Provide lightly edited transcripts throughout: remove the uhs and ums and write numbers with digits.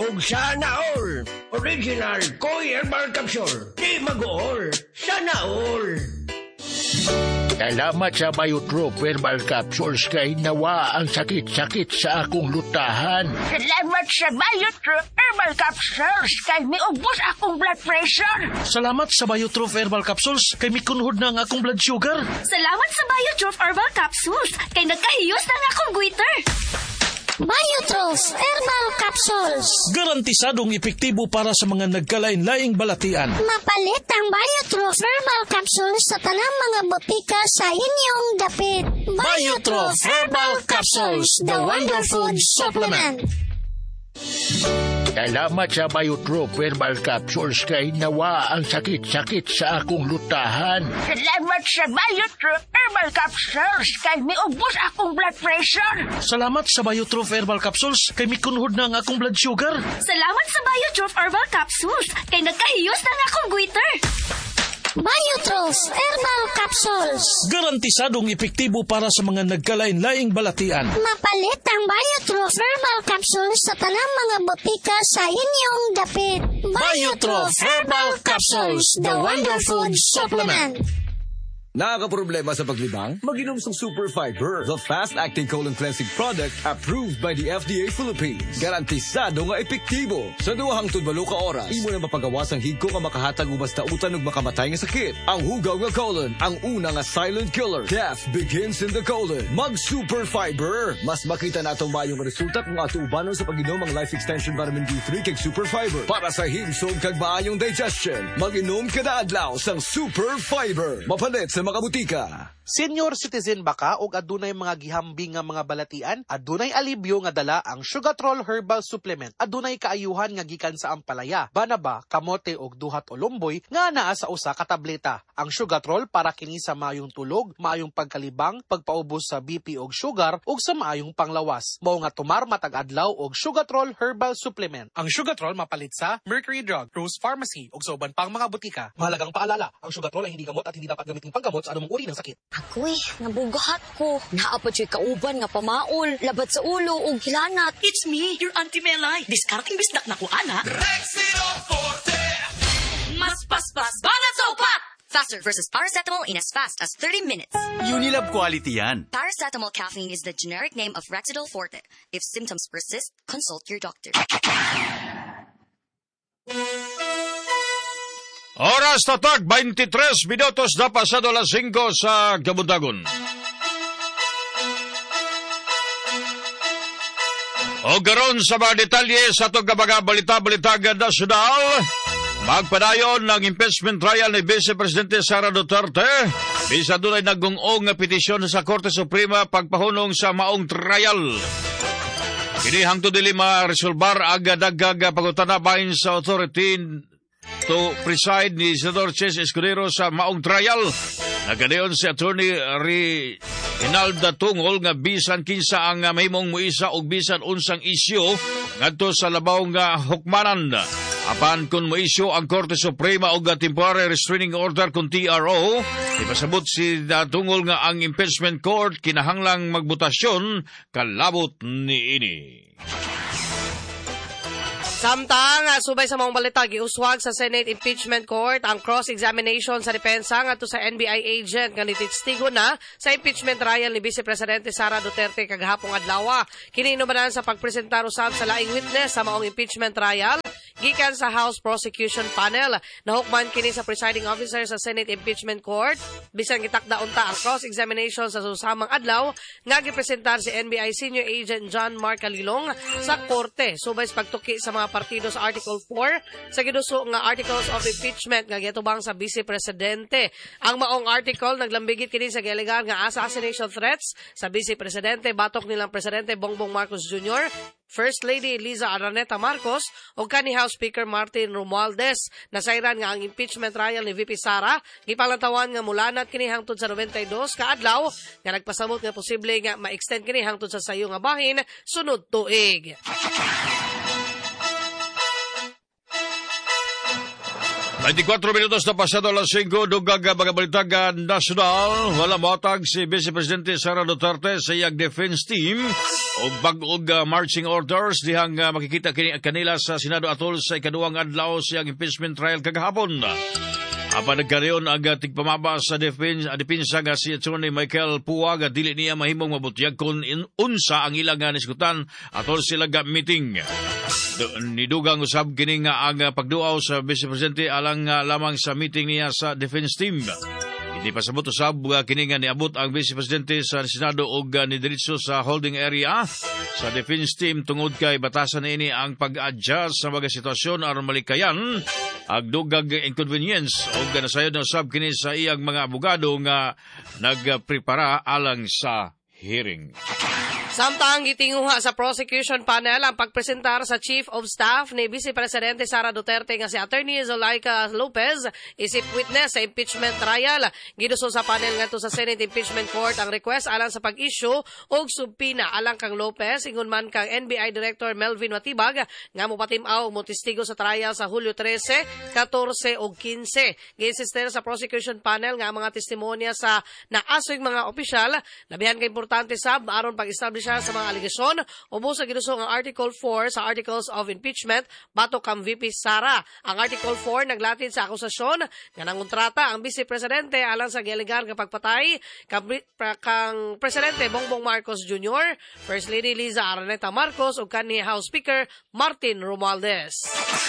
ug sana all. Original Koy Herbal Capsule. Di mag-all. Sana all. Salamat sa Biotrop Herbal Capsules kay nawa ang sakit-sakit sa akong lutahan. Salamat sa Biotrop Herbal Capsules kay miubos akong blood pressure. Salamat sa Biotrop Herbal Capsules kay mikunhod na ang akong blood sugar. Salamat sa Biotrop Herbal Capsules kay nagkahiyos na ang akong goiter. Biotrop Herbal Capsules. Garantisadong epektibo para sa mga nagkalain-laing balatian. Mapalit ang Biotrop Herbal Capsules sa tanang mga botika sa inyong dapit. Biotrop Herbal Capsules, the Wonder Food Supplement. Salamat sa Biotrop Herbal Capsules kay nawa ang sakit-sakit sa akong lutahan. Salamat sa Biotrop Herbal Capsules kay miubos akong blood pressure. Salamat sa Biotrop Herbal Capsules kay mikunhod na ang akong blood sugar. Salamat sa Biotrop Herbal Capsules kay nagkahiyos na ang akong goiter. Biotrop Herbal Capsules. Garantisadong epektibo para sa mga nagkalain-laing balatian. Mapalit ang Biotrop Herbal Capsules sa tanang mga botika sa inyong dapit. Biotrop Herbal Capsules, the Wonder Food Supplement. Nakakaproblema sa paglibang? Mag-inom ng Super Fiber, the fast-acting colon cleansing product approved by the FDA Philippines. Garantisado nga epektibo. Sa duhang tudbalo ka oras, imo na mapagawas ang higko nga makahatag ubas tautan ug makamatay nga sakit. Ang hugaw nga colon, ang una nga silent killer. Death begins in the colon. Mag-Super Fiber. Mas makita natong mayong resulta kung ato ubanon sa pag-inom ang Life Extension Vitamin D3 kag Super Fiber. Para sa himsog kag maayong digestion, mag-inom kada adlaw sang Super Fiber. Mapalit sa mga butika. Senior citizen ba ka o adunay mga gihambing nga mga balatian? Adunay alibyo nga dala ang Sugatrol Herbal Supplement. Adunay kaayuhan nga gikan sa ampalaya, banaba, kamote og duhat o lumboy nga naa sa usa ka tableta. Ang Sugatrol para kini sa maayong tulog, maayong pagkalibang, pagpaubos sa BP og sugar ug sa maayong panglawas. Mao nga tumar matag adlaw og Sugatrol Herbal Supplement. Ang Sugatrol mapalit sa Mercury Drug, Rose Pharmacy ug sa uban pang mga butika. Mahalagang paalala, ang Sugatrol ay hindi gamot at hindi dapat gamitin panggamot sa anumang uri ng sakit. Ako'y nabugahat ko. Naapod siya kauban nga pamaol, labat sa ulo o gilanat. It's me, your Auntie Melay. Discarding bisdak na ko, ana. Rexidol Forte! Mas paspas, banat sa upat! Faster versus paracetamol in as fast as 30 minutes. Unilab quality yan. Paracetamol caffeine is the generic name of Rexidol Forte. If symptoms persist, consult your doctor. Oras tatag, 23 minutos na pasado alas 5 sa Kabundagon. O garon sa mga detalye sa itong mga balita-balita nasyonal, magpadayon ng impeachment trial ni Vice Presidente Sara Duterte. Bisa doon ay nagungong nga petisyon sa Korte Suprema pagpahunong sa maong trial. Kini hangtod dili ma-resolbar agad-agad pagutana bahin sa authority to preside ni Senador Ches Escudero sa maong trial. Nagadayon si Attorney Rinalda Tungol nga bisan kinsa ang mahimong muisa og bisan unsang isyu ngadto sa labaw nga hukmanan. Apan kun moisyu ang Korte Suprema og temporary restraining order kun TRO, ipasabot si Tungol nga ang impeachment court kinahanglang magbutasyon kalabot niini. Samtang subay sa mga balita, giuswag sa Senate Impeachment Court ang cross-examination sa depensa ngadto sa NBI agent nga nitestigo na sa impeachment trial ni Vice Presidente Sara Duterte kagahapong adlaw. Kini inubanan sa pagpresentar usab sa laing witness sa maong impeachment trial gikan sa House Prosecution Panel. Nahukman kini sa presiding officer sa Senate Impeachment Court bisan gitakda unta ang cross-examination sa susamang adlaw nga gipresentar si NBI Senior Agent John Mark Calilong sa korte subay sa pagtuki sa mga partido sa Article 4 sa giduso nga Articles of Impeachment nga gitubang sa Vice Presidente. Ang maong article naglambigit kini sa gilegal nga assassination threats sa Vice Presidente batok nilang Presidente Bongbong Marcos Jr., First Lady Liza Araneta Marcos o kanhi House Speaker Martin Romualdez. Nasayran nga ang impeachment trial ni VP Sara gipalantawan nga mulanat kini hangtod sa 92 ka adlaw nga nagpasabot nga posible nga ma-extend kini hangtod sa sayo nga bahin sunod tuig. 24 minutos na pasado alas 5, dugag mga balitaga nasyonal. Wala matag si Vice Presidente Sara Duterte sa iyang defense team o bag-og marching orders dihang makikita kanila sa Senado atol sa ikaduhang adlaw sa iyang impeachment trial kagahapon. Apa nagkaroon ang tigpamaba sa depensa nga si Attorney Michael Puwag at dili niya mahimong mabutyag kung unsa ang ilang niskutan atol sila meeting. Nidugang usab kini nga ang pagduaw sa Vice Presidente alang lamang sa meeting niya sa defense team. Hindi pa sabot usab kini nga niabot ang Vice Presidente sa Senado og nidiretso sa holding area sa defense team tungod kay batasan ini ang pag-adjust sa mga sitwasyon aron malikayan ang dugag inconvenience o nasayod na usab kini sa iyang mga abogado nga nagprepara alang sa hearing. Samtang gitinguha sa prosecution panel ang pagpresentar sa Chief of Staff ni Vice Presidente Sara Duterte nga si Attorney Zulaika Lopez isip witness sa impeachment trial. Giduso sa panel ngadto sa Senate Impeachment Court ang request alang sa pag-issue og subpoena alang kang Lopez ingon man kang NBI Director Melvin Matibag nga mopatim-aw mo testigo sa trial sa Hulyo 13, 14 ug 15. Giinsister sa prosecution panel nga ang mga testimonya sa naasoy mga opisyal labihan ka importante sab aron pag-establish sa mga aligasyon ubos sa giduso ang Article 4 sa Articles of Impeachment batok kang VP Sara. Ang Article 4 naglatid sa akusasyon nga nangontrata ang Vice Presidente alang sa gialegar nga pagpatay kang Presidente Bongbong Marcos Jr., First Lady Liza Araneta Marcos ug kanhi House Speaker Martin Romualdez.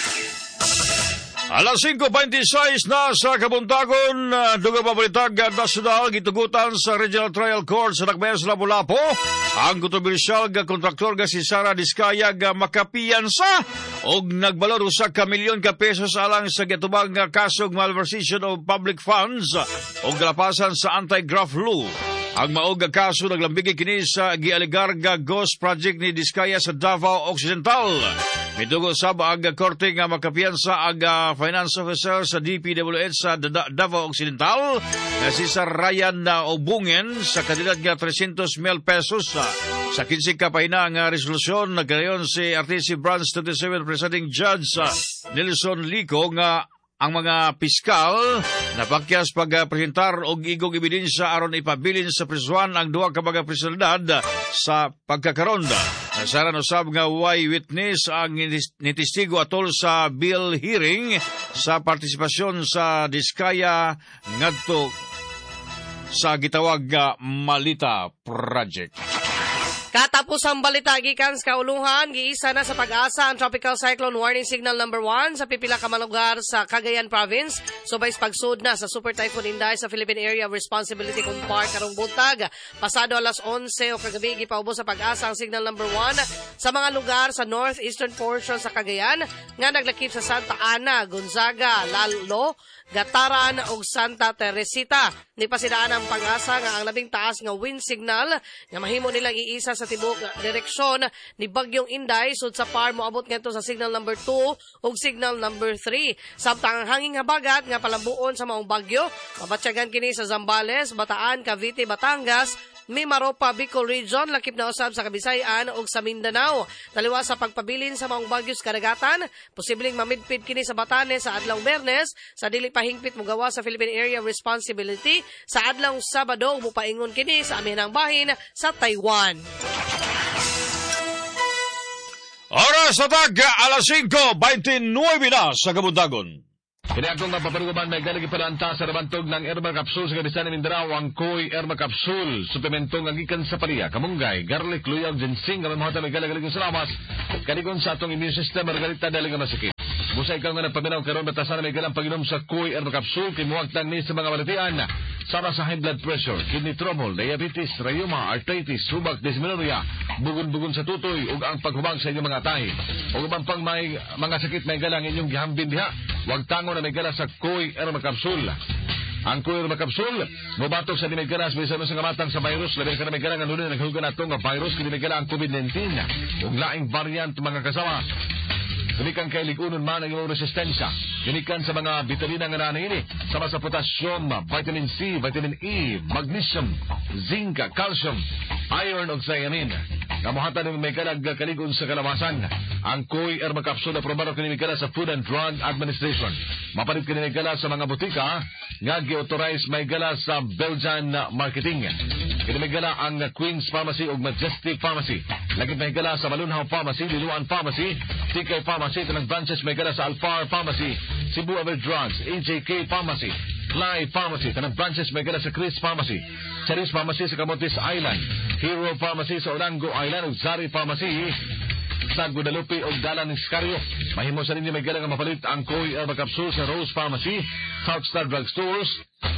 Alas 5:26 na sa kabuntagon, dugang pabalitag nasyonal gitugutan sa Regional Trial Court sa Nagbayas Lapu-Lapu ang kontrobersyal nga kontraktor nga si Sara Diskaya nga makapiyansa og nagbalor usa ka milyon ka pesos alang sa gitubang nga kasong malversation of public funds o galapasan sa anti-graft law. Ang maog kaso naglambigi kini sa gialegar nga ghost project ni Diskaya sa Davao Occidental. Midugo sab ang korte nga makapiyansa ang finance officer sa DPWH sa Davao Occidental na si Sir Ryan Obungen sa kandidat nga 300,000 pesos. Sa 15 kapahina nga resolusyon nagkaroon si RTC Branch 27 Presiding Judge Nelson Lico nga ang mga piskal napakyas pagpresentar og igong ebidensya aron ipabilin sa prisuhan ang duha ka mga personalidad sa pagkakaron. Nasaran usab nga way witness ang nitestigo atol sa bill hearing sa partisipasyon sa Diskaya ngadto sa gitawag nga Malita Project. Katapos ang balita gikan sa kauluhan, giisa na sa Pag-asa ang Tropical Cyclone Warning Signal number 1 sa pipila ka mga lugar sa Cagayan Province. Subay pagsud na sa Super Typhoon Inday sa Philippine Area of Responsibility kung park karong buntag. Pasado alas 11 o kagabi gipaubos sa Pag-asa ang Signal number 1 sa mga lugar sa northeastern portion sa Cagayan nga naglakip sa Santa Ana, Gonzaga, Lalo, Gataran ug Santa Teresita. Ni pasidaan ang Pag-asa nga ang labing taas nga wind signal nga mahimo nilang iisa sa tibok direksyon ni Bagyong Inday sud sa par moabot ngadto sa signal number 2 ug signal number 3. Samtang ang hanging habagat nga palambuon sa maong bagyo, mabatyagan kini sa Zambales, Bataan, Cavite, Batangas, Mimaropa, Bicol Region, lakip na usab sa Kabisayan ug sa Mindanao. Taliwa sa pagpabilin sa maong bagyo sa kadagatan, posibleng mamidpid kini sa Batanes sa adlaw Biyernes, sa dili pahingpit mogawa sa Philippine Area of Responsibility sa adlaw Sabado ug mopaingon kini sa amihanang bahin sa Taiwan. Oras sa tag, alas 5:29 na sa kabuntagon. Kini akong mapaparugaman may galagi palanta sa rabantog ng Herbal Capsule sa Kabisayan Mindanao ang Koy Herbal Capsule. Suplemento nga gikan sa pariya, kamunggay, garlic, luyaw, ginseng, nga mahata may galagalig sa lamas. Kanikon sa atong immune system, margarita dali nga masikip. Busay ikaw nga nagpaminaw karon batasan may galang pag-inom sa Koy Herbal Capsule, kimuwagtan ni sa mga balitian. Sama sa high blood pressure, kidney trouble, diabetes, rheuma, arthritis, subak, dysmenorrhea, bugon-bugon sa tutoy, ug ang paghubag sa inyong mga atay. Ug ubang pang may mga sakit may galang inyong gihambin diha, wag tango na may gala sa Koy Herbal Capsule. Ang Koy Herbal Capsule, mobatok sa dimiggaras, may sa ngamatang sa virus, labi ka na may galang ang nunin, naghugan na itong virus, kinimigala ang COVID-19, ug laing variant mga kasama. Ginikan kay ligunon man ang iyong resistensya. Ginikan sa mga vitamina nga nana ini. Sama sa potassium, vitamin C, vitamin E, magnesium, zinc, calcium, iron ug cyanine. Kamuhatan ng may kalag kaligon sa kalawasan. Ang Koy Herbal Capsule na aprobado kinimigala sa Food and Drug Administration. Mapalit kinimigala sa mga butika nga gi-authorize may gala sa Belgian marketing. Kinimigala ang Queen's Pharmacy ug Majestic Pharmacy. Lagi may gala sa Malunhaw Pharmacy, Liluan Pharmacy, TK Pharmacy, tanang branches may gala sa Alfar Pharmacy, Cebu Ever Drugs, AJK Pharmacy, Fly Pharmacy, tanang branches may gala sa Chris Pharmacy, Charis Pharmacy sa Camotes Island, Hero Pharmacy sa Olango Island ug Zari Pharmacy sa Guadalupe o Dalan Iscario. Mahimo sa ninyo may gala nga mapalit ang Koy Herbal Capsule sa Rose Pharmacy, Southstar Drugstores,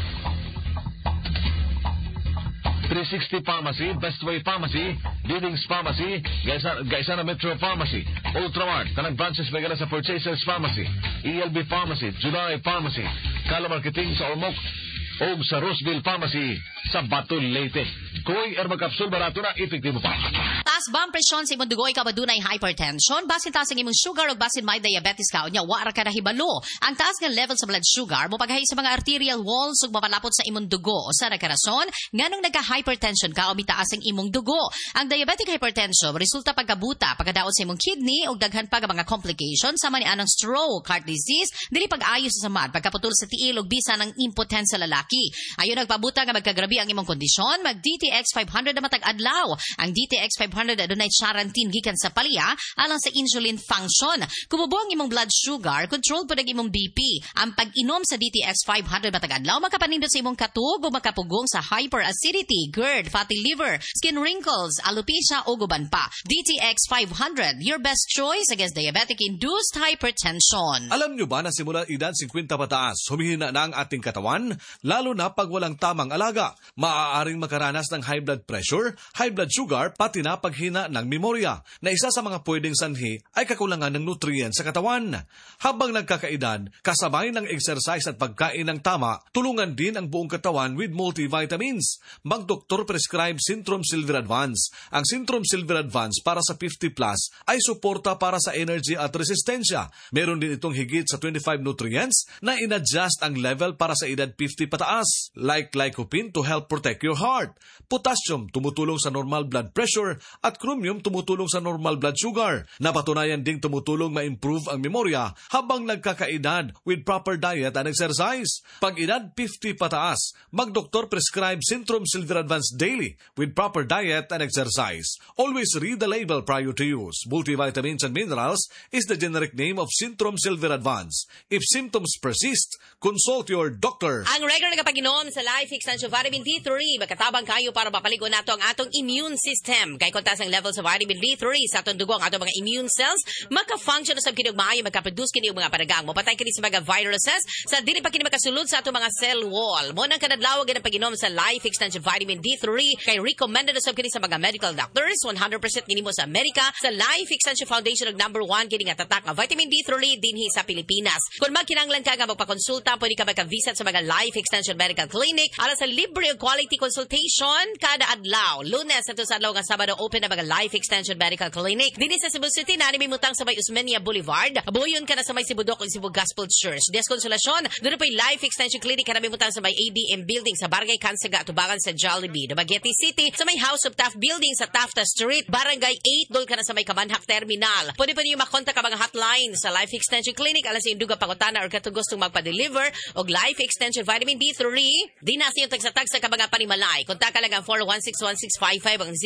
360 Pharmacy, Bestway Pharmacy, Leadings Pharmacy, Gaisana Metro Pharmacy, Ultramart, tanang branches may gala sa Purchasers Pharmacy, ELB Pharmacy, July Pharmacy, Kala Marketing sa Ormoc, o sa Roseville Pharmacy sa Batul, Leyte. Koy Herbal Capsule, barato na, epektibo pa. Taas ba ang presyon sa imong dugo ikaw adunay hypertension? Basin taas ang imong sugar o basin may diabetes ka o nya wara ka na hibalo. Ang taas nga level sa blood sugar mo paghahi sa mga arterial walls ug mapalapot sa imong dugo. O sa nagkarason, nganong nagka-hypertension ka o mitaas ang imong dugo. Ang diabetic hypertension resulta pagkabuta, pagkadaot sa imong kidney ug daghan pa nga mga complications sama ni anang stroke, heart disease, dili pag-ayo sa samad, pagkaputol sa tiil ug bisa ng impotensya lalaki. Ayon nagpabuta nga magkagrabi ang imong kondisyon, mag DTX 500 na matag adlaw. Ang DTX 500 adunay charantin gikan sa palya alang sa insulin function. Kumubo ang imong blood sugar, control po imong BP. Ang pag-inom sa DTX 500 matag adlaw makapanindot sa imong katug o makapugong sa hyperacidity, GERD, fatty liver, skin wrinkles, alopecia o guban pa. DTX 500, your best choice against diabetic-induced hypertension. Alam nyo ba na simula edad 50 pataas, humihina na ang ating katawan? Lalo na pag walang tamang alaga. Maaaring makaranas ng high blood pressure, high blood sugar, pati na paghina ng memorya, na isa sa mga pwedeng sanhi ay kakulangan ng nutrients sa katawan. Habang nagkakaedad, kasabay ng exercise at pagkain ng tama, tulungan din ang buong katawan with multivitamins. Mag-doktor prescribe Centrum Silver Advance. Ang Centrum Silver Advance para sa 50 plus ay suporta para sa energy at resistensya. Meron din itong higit sa 25 nutrients na in-adjust ang level para sa edad 50 pataas, like lycopene to help protect your heart, potassium tumutulong sa normal blood pressure, at chromium tumutulong sa normal blood sugar. Napatunayan ding tumutulong ma-improve ang memorya habang nagkakaedad with proper diet and exercise. Pag edad 50 pataas, mag-doktor prescribe Centrum Silver Advance daily with proper diet and exercise. Always read the label prior to use. Multivitamins and minerals is the generic name of Centrum Silver Advance. If symptoms persist, consult your doctor. Ang regular nga pag-inom sa Life Extension Vitamin D3, makatabang kayo para mapaligo nato ang atong immune system. Kay kontas ang level sa vitamin D3 sa atong dugo, ang atong mga immune cells, maka-function na sa kinug maayo, maka-produce kini mga padagang. Mapatay kini sa mga viruses, sa dili pa kini makasulod sa atong mga cell wall. Mo nang kadadlaw ang pag-inom sa Life Extension Vitamin D3, kay recommended na sa kini sa mga medical doctors, 100% kini mo sa Amerika, sa Life Extension Foundation ng number 1 kini nga tatak nga vitamin D3 dinhi sa Pilipinas. Kung magkinahanglan ka nga magpakonsulta, pwede ka maka-visit sa mga Life Extension Medical Clinic alang sa libre quality consultation kada adlaw. Lunes at sa adlaw nga Sabado open na mga Life Extension Medical Clinic. Dini sa Cebu City na may mutang sa may Usmeña Boulevard. Buyon ka na sa may Sibudok ug Cebu Gospel Church. Deskonsolasyon, doon pa Life Extension Clinic ka na may mutang sa may ADM Building sa Barangay Kansaga, tubangan sa Jollibee. Dumaguete City sa may House of Taft Building sa Tafta Street, Barangay 8, doon ka na sa may Kamanhak Terminal. Pwede pa niyo makontak ka mga hotline sa Life Extension Clinic alas sa induga pangutana or katong gustong magpa-deliver og Life Extension Vitamin D3. Di na sa tag sa mga panimalay. Kontak ka lang ang 416-1655 ang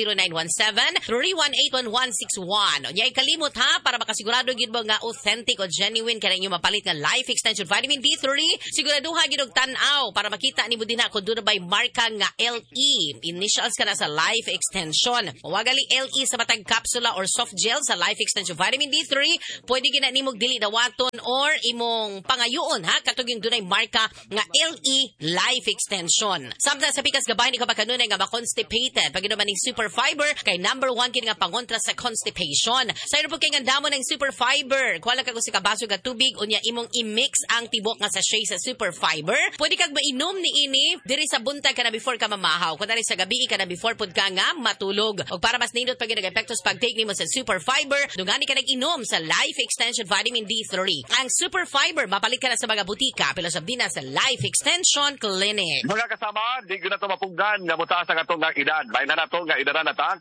0917-318-1161. Unyay kalimot ha, para makasigurado gid mo nga authentic o genuine ka na inyo mapalit nga Life Extension Vitamin D3. Siguraduha gid og tan-aw para makita nimo dinha kung doon bay marka nga LE. Initials ka na sa Life Extension. Wagali LE sa matag kapsula or soft gel sa Life Extension Vitamin D3. Pwede gina nimog dili dawaton or imong pangayoon ha, katong yung dunay marka nga LE Life Extension. Samtang sa pikas gabay ni ka kanunay nga ma-constipated. Pag inuman ng Super Fiber, kay number 1 kini nga pangontra sa constipation. Sa ino po kay nga damo ng Super Fiber. Kuwala ka si kabaso ga tubig, unya imong i-mix ang tibok nga sachet sa Super Fiber. Pwede kag mainom ni ini, diri sa buntag ka na before ka mamahaw. Kung sa gabi ka na before pud ka nga matulog. O para mas nindot pag nag-epektos pag-take nimo sa Super Fiber, dungani ka nag-inom sa Life Extension Vitamin D3. Ang Super Fiber, mapalit ka na sa mga butika, pilosab din na sa Life Extension Clinic. Mga kasama, di ko na ito mapugdan nga mutaas ang atong nga edad. Bayan na ito nga edad na ta, kay na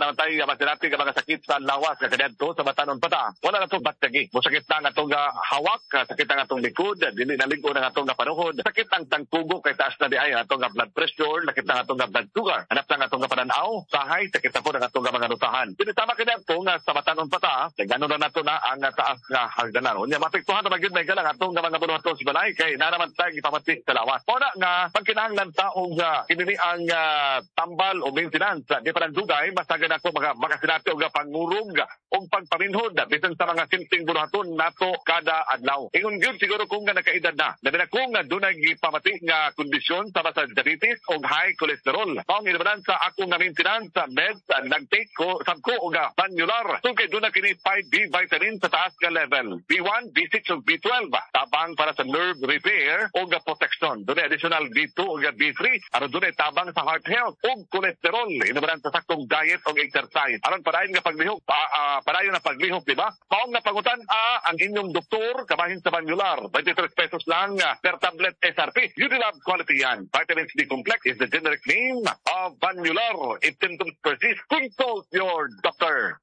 naman tayo masinati ka mga sakit sa lawas nga kadto sa batanon pata. Wala na itong batyagi. Musakit na nga itong hawak, sakit na nga itong likod, dili na ligo na nga itong panuhod. Sakit ang tangtugo kay taas na di ay itong blood pressure, sakit na nga itong blood sugar. Hanap na nga itong pananaw, sahay, sakit na po na nga itong mga nutahan. Pinitama kadto nga sa batanon pata, gano'n na nato na ang taas nga hagdanan. Unya mapektuhan na magyud may galang atong mga bunuhaton sa balay kay naraman tayo ipamati sa lawas. Una nga pagkinahanglan taong kinini ang tambal o maintenance di parang dugay masagan ako mga makasinati o pangurog o pagpaminhod bisan sa mga simpleng bunuhaton nato kada adlaw. Ingon gyud siguro kung nga nakaedad na. Labi na kung dunay gipamati nga kondisyon sa diabetes o high cholesterol. Paong inabanan sa ako nga maintenance meds nagtake ko sabko o Vanular. So kay dunay kini 5B vitamin sa taas nga level. B1, B6 o B12 tabang para sa nerve repair o protection. Dunay additional B2 o B3 aron dunay tabang sa heart health o cholesterol. Inabanan sa saktong diet o exercise. Aron parayon nga paglihok, parayon na paglihok, di ba? Paong nga pangutan ang inyong doktor kabahin sa Vanular. 23 pesos lang per tablet SRP. Unilab quality yan. Vitamin C complex is the generic name of Vanular. If symptoms persist, consult your doctor.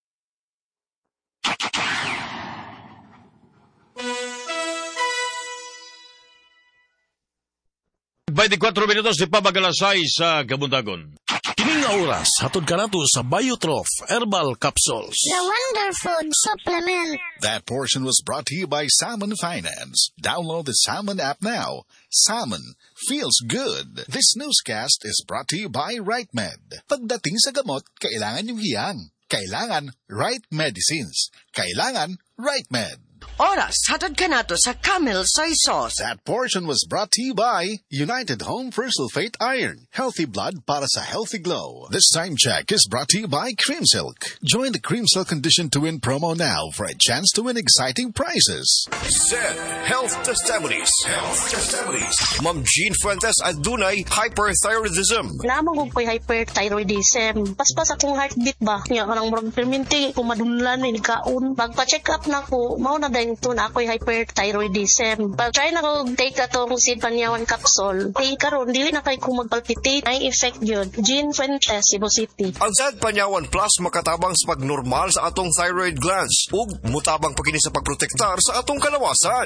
24 minutos di pabagalasay sa Kabundagon. Kining oras, hatod ka nato sa Biotrof Herbal Capsules. The Wonder Food Supplement. That portion was brought to you by Salmon Finance. Download the Salmon app now. Salmon feels good. This newscast is brought to you by RightMed. Pagdating sa gamot, kailangan yung hiyang. Kailangan Right Medicines. Kailangan RightMed. Oras, hatod ka nato sa Camel Soy Sauce. That portion was brought to you by United Home for Sulfate Iron. Healthy blood para sa healthy glow. This time check is brought to you by Cream Silk. Join the Cream Silk Condition to Win promo now for a chance to win exciting prizes. Said Health Testimonies. Health Testimonies. Ma'am Jean Fuentes adunay hyperthyroidism. Namang ko'y hyperthyroidism. Paspas akong heartbeat ba? Nga kanang murag perminti, kumadunlan, inikaon. Magpa-check up na ko, mao na dahil ito na ako'y hyperthyroidism. Pag-try na ko take atong Sid Panyawan capsule. Kaya karon dili na kay kung magpalpitate. Ay effect yun. Jean Fuentes, Cebu City. Ang Sid Panyawan Plus makatabang sa pagnormal sa atong thyroid glands ug mutabang pagkini sa pagprotektar sa atong kalawasan.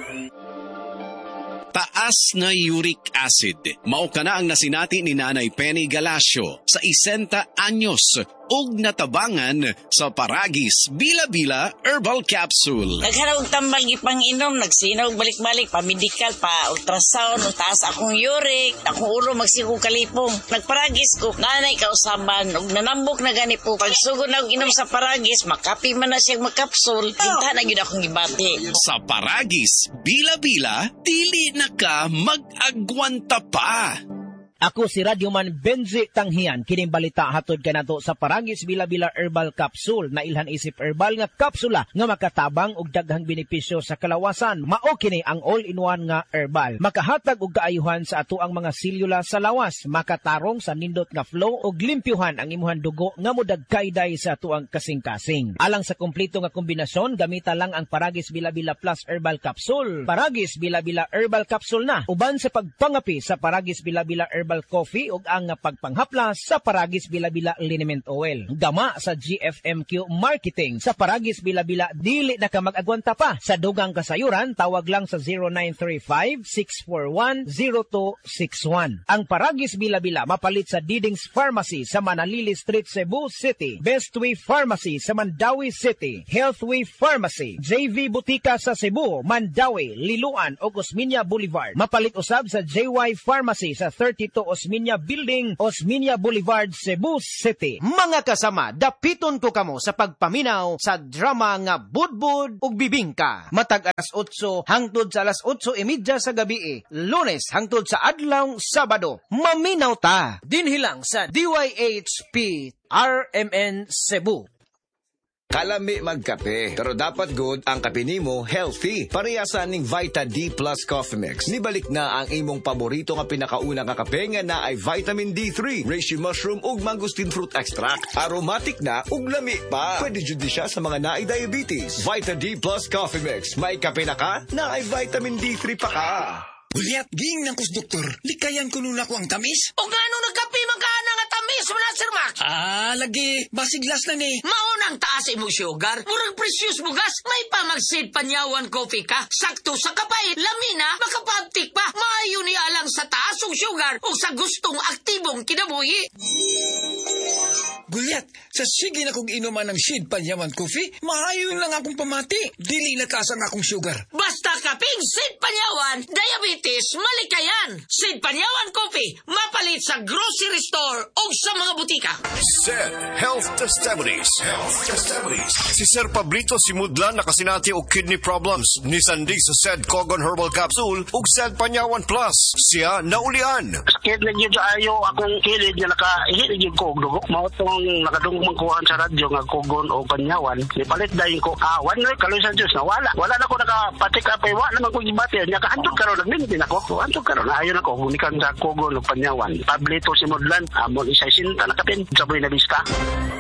Taas na uric acid. Mao kana ang nasinati ni Nanay Penny Galasio sa 60 anyos ug natabangan sa Paragis Bila-Bila Herbal Capsule. Nagharap tambal gipang inom, nagsinaw balik-balik pa medical pa ultrasound, taas akong uric, akong ulo magsiku kalipong. Nagparagis ko, nanay kausaban ug nanambok na gani po. Pagsugod na og inom sa Paragis, makapi man na siyang magkapsul, tinta na gyud akong gibati. Sa Paragis Bila-Bila, dili na ka mag-agwanta pa. Ako si Radyoman Benzi Tanghian, kining balita hatod kanato sa Paragis Bila-Bila Herbal Capsule na ilhan isip herbal nga kapsula nga makatabang og daghang benepisyo sa kalawasan. Mao kini ang all-in-one nga herbal. Makahatag og kaayuhan sa ato ang mga selula sa lawas, makatarong sa nindot nga flow og limpyuhan ang imuhang dugo nga modagkayday sa ato ang kasing-kasing. Alang sa kompleto nga kombinasyon, gamita lang ang Paragis Bila-Bila Plus Herbal Capsule. Paragis Bila-Bila Herbal Capsule na uban sa pagpangapi sa Paragis Bila-Bila Herbal Coffee ug ang pagpanghaplas sa Paragis Bila-Bila Liniment Oil. Gama sa GFMQ Marketing sa Paragis Bila-Bila dili na ka mag-agwanta pa. Sa dugang kasayuran, tawag lang sa 0935-641-0261. Ang Paragis Bila-Bila mapalit sa Didings Pharmacy sa Manalili Street, Cebu City, Bestway Pharmacy sa Mandawi City, Healthway Pharmacy, JV Butika sa Cebu, Mandawi, Liloan ug Osmeña Boulevard. Mapalit usab sa JY Pharmacy sa 32 Osmeña Building, Osmeña Boulevard, Cebu City. Mga kasama, dapiton ko kamo sa pagpaminaw sa drama nga Budbud ug Bibingka. Matag alas 8 hangtod sa alas 8:30 sa gabi, Lunes hangtod sa adlaw Sabado. Maminaw ta dinhi lang sa DYHP RMN Cebu. Kalami magkape, pero dapat good ang kape nimo healthy. Parehasan ning Vita D Plus Coffee Mix. Nibalik na ang imong paborito nga pinakauna nga kape nga na ay vitamin D3, reishi mushroom ug mangosteen fruit extract. Aromatic na ug lami pa. Pwede jud siya sa mga naay diabetes. Vita D Plus Coffee Mix. May kape na ka, na ay vitamin D3 pa ka. Uliat ging ng kus doktor, likayan ko nuna ko ang tamis. O nga nung nagkape magkana nga Tamis mo na, Sir Max. Lagi. Basiglas na ni. Maunang taas mo sugar. Murang precious mo gas. May pamagsid panyawan coffee ka. Sakto sa kapait. Lamina, makapabtik pa. Maayo niya lang sa taas o sugar o sa gustong aktibong kinabuhi. Gulyat, sa sige na kong inuman ng Sid Panyawan Coffee, maayon lang akong pamati. Dili natasan akong sugar. Basta kaping Sid Panyawan, diabetes, malikayan. Sid Panyawan Coffee, mapalit sa grocery store o sa mga butika. SED Health Testimonies. Si Sir Pablito Simudlan nakasinati og kidney problems. Ni Sandy sa SED Cogon Herbal Capsule ug SED Panyawan Plus. Siya naulian. Sakit na yun ayo akong kilid na nakahilig yung kog dugo. Mao tong nakadungog magkuhan sa radyo nga Cogon o Panyawan. Nipalit dahil ko awan na kaloy sa Diyos na wala. Wala na ko nakapatik apay. Wala naman ko gibati. Nya kaantog karon nagmintin ako. Antog karon ayon ako gunikan sa Cogon o Panyawan. Pablito Simudlan amon isa sinta nakapin saboy na biska.